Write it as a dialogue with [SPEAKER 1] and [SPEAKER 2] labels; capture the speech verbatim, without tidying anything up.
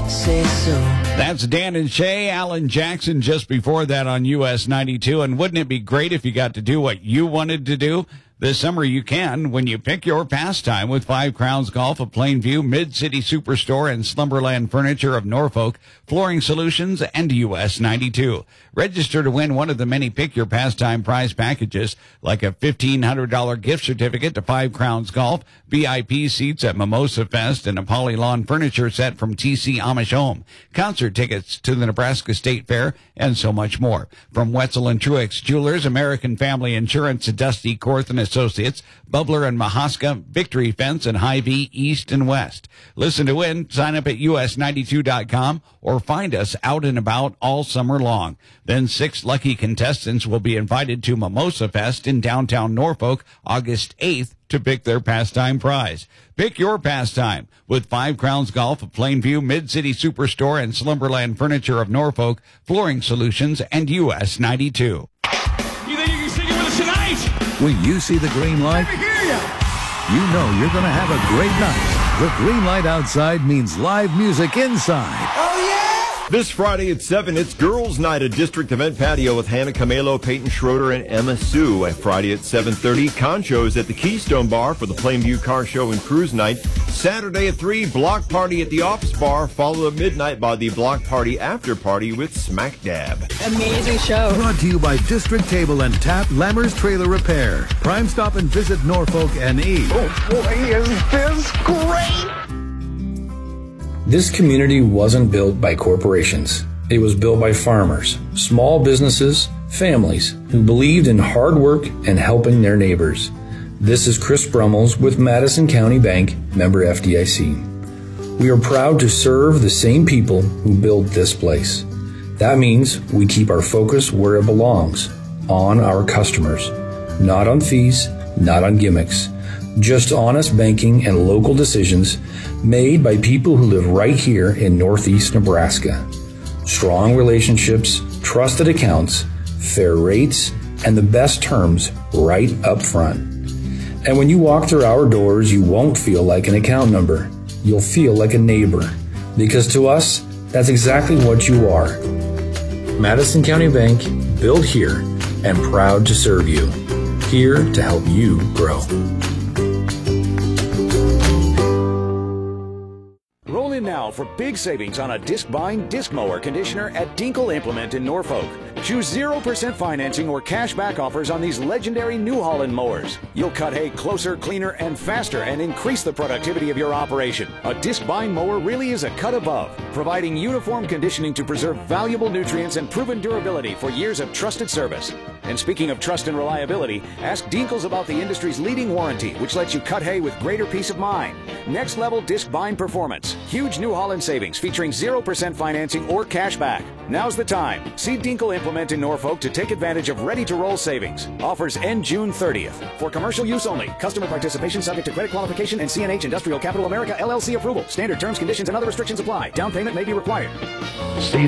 [SPEAKER 1] say so.
[SPEAKER 2] That's Dan and Shay, Alan Jackson just before that on U S ninety-two. And wouldn't it be great if you got to do what you wanted to do? This summer you can when you pick your pastime with Five Crowns Golf of Plainview, Mid-City Superstore, and Slumberland Furniture of Norfolk, Flooring Solutions, and U S ninety-two. Register to win one of the many Pick Your Pastime prize packages, like a fifteen hundred dollars gift certificate to Five Crowns Golf, V I P seats at Mimosa Fest, and a Poly Lawn furniture set from T C Amish Home, concert tickets to the Nebraska State Fair, and so much more. From Wetzel and Truex Jewelers, American Family Insurance, Dusty Korth and Associates, Bubbler and Mahaska, Victory Fence, and Hy-Vee East and West. Listen to win, sign up at U S ninety-two dot com, or find us out and about all summer long. Then six lucky contestants will be invited to Mimosa Fest in downtown Norfolk August eighth to pick their pastime prize. Pick your pastime with Five Crowns Golf of Plainview, Mid-City Superstore, and Slumberland Furniture of Norfolk, Flooring Solutions, and U S ninety-two.
[SPEAKER 3] You think you can sing it with us tonight?
[SPEAKER 4] When you see the green light,
[SPEAKER 3] Let me hear ya.
[SPEAKER 4] you know you're going to have a great night. The green light outside means live music inside.
[SPEAKER 1] Oh, yeah!
[SPEAKER 5] This Friday at seven, it's Girls Night at District Event Patio with Hannah Camelo, Peyton Schroeder, and Emma Sue. At Friday at seven thirty, Concho's at the Keystone Bar for the Plainview Car Show and Cruise Night. Saturday at three, Block Party at the Office Bar, followed at midnight by the Block Party After Party with Smack Dab.
[SPEAKER 6] Amazing show.
[SPEAKER 4] Brought to you by District Table and Tap Lammers Trailer Repair. Prime Stop and visit Norfolk N E.
[SPEAKER 3] Oh, boy, is this great!
[SPEAKER 7] This community wasn't built by corporations. It was built by farmers, small businesses, families who believed in hard work and helping their neighbors. This is Chris Brummels with Madison County Bank, member F D I C. We are proud to serve the same people who built this place. That means we keep our focus where it belongs, on our customers, not on fees, not on gimmicks. Just honest banking and local decisions made by people who live right here in Northeast Nebraska. Strong relationships, trusted accounts, fair rates, and the best terms right up front. And when you walk through our doors, you won't feel like an account number. You'll feel like a neighbor. Because to us, that's exactly what you are. Madison County Bank, built here and proud to serve you. Here to help you grow.
[SPEAKER 8] Roll in now for big savings on a disc-bind disc mower conditioner at Dinkle Implement in Norfolk. Choose zero percent financing or cash back offers on these legendary New Holland mowers. You'll cut hay closer, cleaner, and faster and increase the productivity of your operation. A disc-bind mower really is a cut above, providing uniform conditioning to preserve valuable nutrients and proven durability for years of trusted service. And speaking of trust and reliability, ask Dinkles about the industry's leading warranty, which lets you cut hay with greater peace of mind. Next level disc bind performance. Huge New Holland savings featuring zero percent financing or cash back. Now's the time. See Dinkle Implement in Norfolk to take advantage of ready-to-roll savings. Offers end June thirtieth. For commercial use only. Customer participation subject to credit qualification and C N H Industrial Capital America L L C approval. Standard terms, conditions, and other restrictions apply. Down payment may be required.
[SPEAKER 9] See